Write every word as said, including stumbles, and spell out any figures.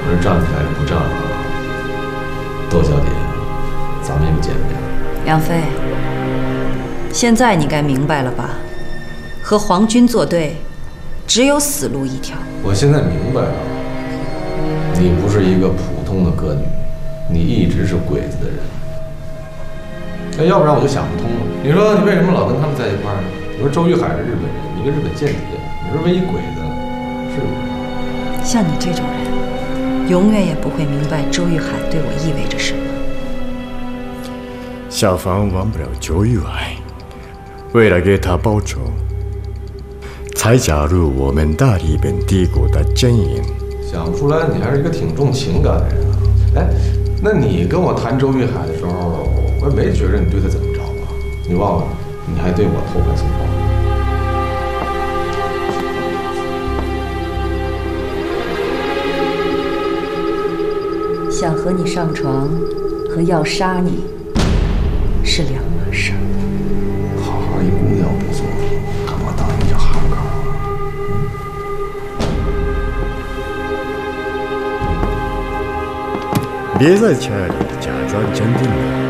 可是站起来不站了。窦小姐，咱们又见面了。 杨飞，现在你该明白了吧？和皇军作对，只有死路一条。 我现在明白了，你不是一个普通的歌女，你一直是鬼子的人。那要不然我就想不通了。你说你为什么老跟他们在一块儿？你说周玉海是日本人，你个日本间谍，你是唯一鬼子，是不是？ 像你这种人，永远也不会明白周玉海对我意味着什么。 小芳忘不了周玉海，为了给他报仇，才加入我们大日本帝国的阵营。 想不出来，你还是一个挺重情感的人啊！哎，那你跟我谈周玉海的时候，我也没觉着你对他怎么着啊？你忘了，你还对我投怀送抱。想和你上床和要杀你是两码事儿。 好好一姑娘不错，干嘛当一个哈卡？ 别在家里假装镇定了。